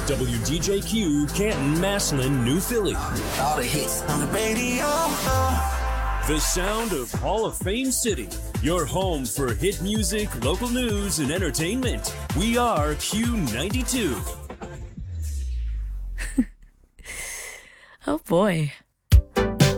WDJQ, Canton, Massillon, New Philly. All the hits on the radio. The sound of Hall of Fame City. Your home for hit music, local news, and entertainment. We are Q92. Oh boy.